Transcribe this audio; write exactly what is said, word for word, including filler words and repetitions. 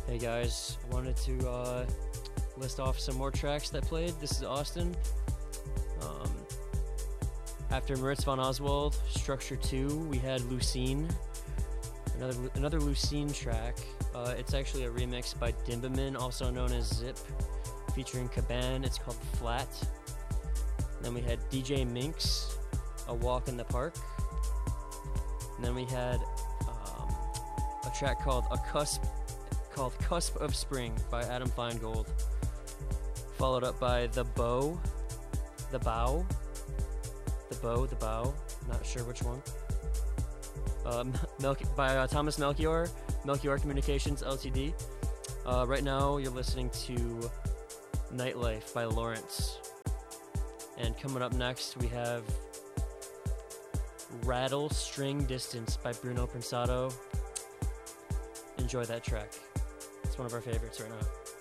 Hey guys, I wanted to uh, list off some more tracks that played. This is Austin. Um, after Moritz von Oswald, Structure two, we had Lucene, another another Lucene track. Uh, it's actually a remix by Dimbaman, also known as Zip, featuring Caban. It's called Flat. And then we had D J Minx, A Walk in the Park. And then we had um, a track called A Cusp, called Cusp of Spring by Adam Feingold, followed up by The Bow, The Bow, The Bow, The Bow, not sure which one, um, Mel- by uh, Thomas Melchior, Melchior Communications Ltd. Uh, right now you're listening to Nightlife by Lawrence. And coming up next we have Rattle String Distance by Bruno Pensato. Enjoy that track. It's one of our favorites right now.